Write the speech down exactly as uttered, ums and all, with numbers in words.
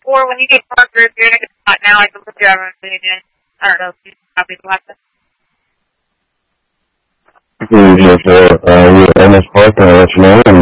before when you get Parker, if you're in a good spot now, I can put you over and see you again. I don't know if you copy the last one. Three zero four, uh, we're almost parked, and I'll let you know.